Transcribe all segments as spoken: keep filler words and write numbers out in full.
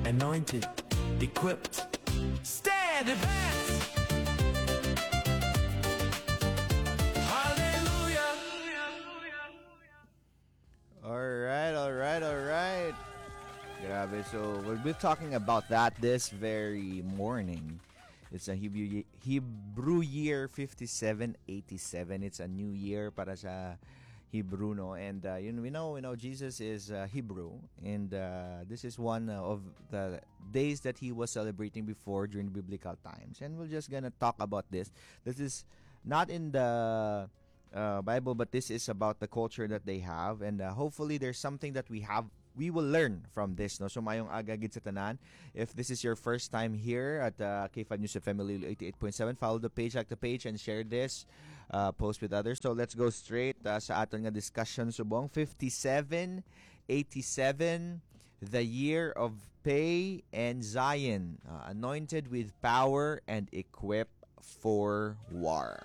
anointed, equipped. Stand, advance. Hallelujah. Alright, alright, alright. Grabe, so we'll be talking about that this very morning. It's a Hebrew, Hebrew year fifty-seven eighty-seven. It's a new year para sa Hebrew, no? And uh, you know, we know, you know, Jesus is uh, Hebrew, and uh, this is one of the days that he was celebrating before during biblical times. And we're just gonna talk about this. This is not in the uh, Bible, but this is about the culture that they have, and uh, hopefully there's something that we have. We will learn from this, no? So mayong aga gid sa tanan. If this is your first time here at uh, K five News F M eighty-eight point seven, follow the page, like the page, and share this. Uh, post with others. So let's go straight uh, sa aton nga discussion subong. fifty-seven eighty-seven, the year of Pey and Zion, uh, anointed with power and equipped for war.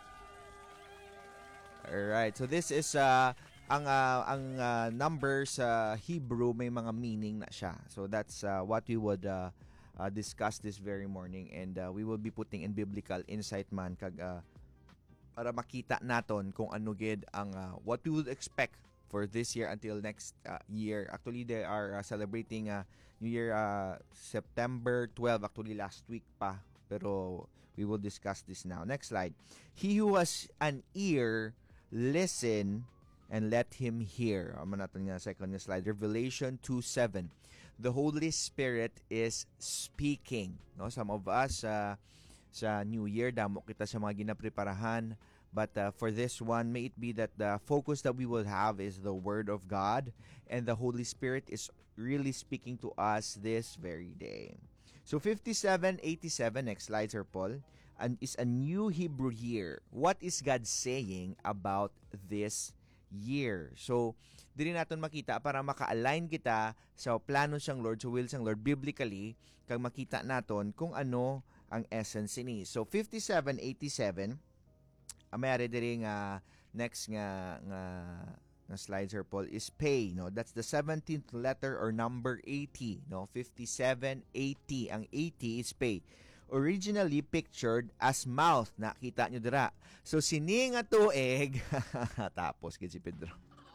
Alright, so this is uh, ang uh, ang uh, number sa Hebrew, may mga meaning na siya. So that's uh, what we would uh, uh, discuss this very morning, and uh, we will be putting in biblical insight man kag uh, para makita naton kung ano gid ang uh, what we would expect for this year until next uh, year. Actually, they are uh, celebrating uh, New Year uh, September twelfth, actually last week pa. Pero we will discuss this now. Next slide. He who has an ear, listen and let him hear. Ama natin nga second slide. Revelation two seven. The Holy Spirit is speaking. No, some of us uh, sa New Year, damo kita sa mga ginapreparahan. But uh, for this one, may it be that the focus that we will have is the Word of God, and the Holy Spirit is really speaking to us this very day. So fifty-seven eighty-seven, next slide, Sir Paul, and is a new Hebrew year. What is God saying about this year? So, dili natin makita para maka-align kita sa plano siyang Lord, sa will siyang Lord, biblically, kag makita naton kung ano ang essence ni. So fifty-seven eighty-seven, ang mayari diri nga next nga nga nga slide, Sir Paul, is Pey, no? That's the seventeenth letter or number eighty, no? fifty-seven eighty. Ang eighty is Pey. Originally pictured as mouth. Nakita nyo dira. So sini nga tuig tapos gid si Pedro.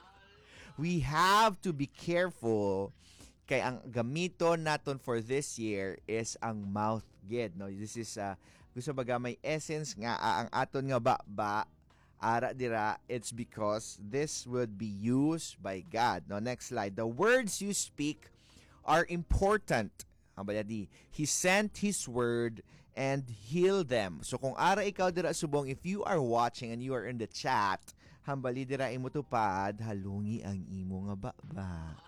We have to be careful. Kay ang gamiton naton for this year is ang mouth gid, no? This is uh, gusto baga may essence nga uh, ang aton nga ba ba ara dira, it's because this would be used by God. No, next slide. The words you speak are important. Hambayadi, He sent His word and heal them. So kung ara ikaw dira subong, if you are watching and you are in the chat, hambali dira imo tupad, halungi ang imo nga ba ba.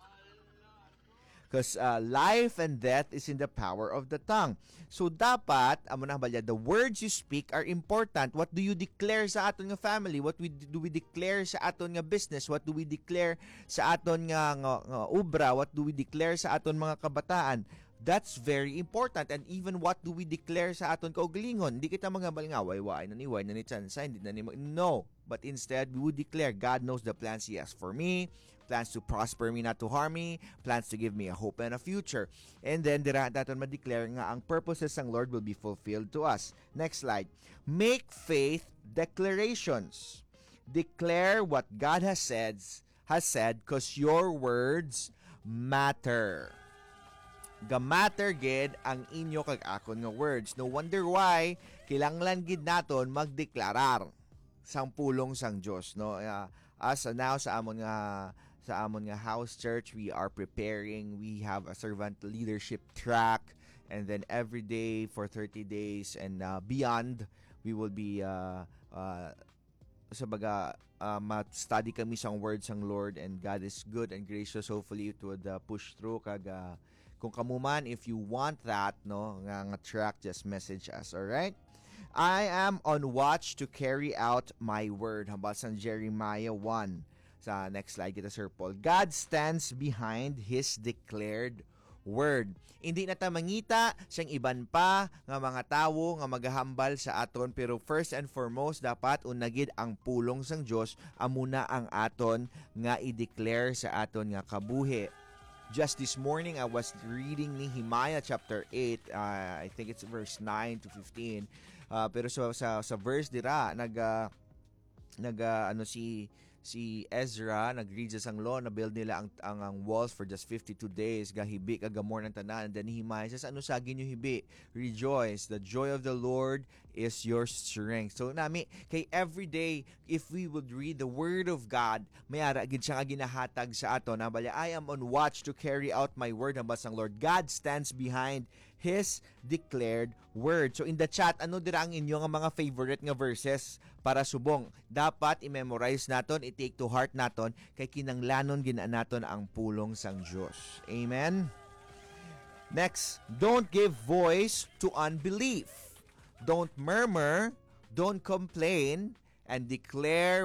Because uh, life and death is in the power of the tongue. So dapat, amo na balya, the words you speak are important. What do you declare sa aton nga family? What we, do we declare sa aton nga business? What do we declare sa aton nga, nga, nga ubra? What do we declare sa aton mga kabataan? That's very important. And even what do we declare sa aton kaugalingon? Hindi kita mga balingaway, way na ni way na ni chansa, hindi na ni no. But instead, we would declare, God knows the plans He has for me, plans to prosper me, not to harm me, plans to give me a hope and a future. And then, dira natin ma-declare nga ang purposes ng Lord will be fulfilled to us. Next slide. Make faith declarations. Declare what God has said, has said, because your words matter. Gamatter gid ang inyo kag akon nga words. No wonder why kilanglan gid naton magdeklarar sang pulong sang Dios, no? Uh, as uh, now sa amon nga sa amon nga house church, we are preparing. We have a servant leadership track, and then every day for thirty days and uh, beyond, we will be uh, uh, sa baga uh, mat-study kami sang words sang Lord, and God is good and gracious. Hopefully it would uh, push through kag uh, kung kamuman, if you want that, no, nga, nga track, just message us, alright? I am on watch to carry out my word. Hambal sang Jeremiah one. Sa next slide kita, Sir Paul. God stands behind His declared word. Hindi na ta mangita siyang iban pa nga mga tawo nga magahambal sa aton, pero first and foremost dapat unagid ang pulong sang Dios amuna ang aton nga i-declare sa aton nga kabuhi. just this morning, I was reading Nehemiah chapter eight. Uh, I think it's verse nine to fifteen. Uh, pero sa, sa, sa verse dira, nag, uh, nag uh, ano si si Ezra nag-read sa sang law, na build nila ang, ang ang walls for just fifty-two days, gahibi kagamor ng tanan. And then Nehemiah says, ano sa ginyo hibi? Rejoice, the joy of the Lord is your strength. So nami kay every day, if we would read the word of God, may ara gid siya nga ginahatag sa ato na bali, I am on watch to carry out my word, hambas ang Lord. God stands behind His declared word. So in the chat, ano dira ang inyong mga favorite nga verses para subong? Dapat i-memorize naton, i-take to heart naton, kay kinanglanon gina naton ang pulong sang Dios. Amen? Next, don't give voice to unbelief. Don't murmur, don't complain, and declare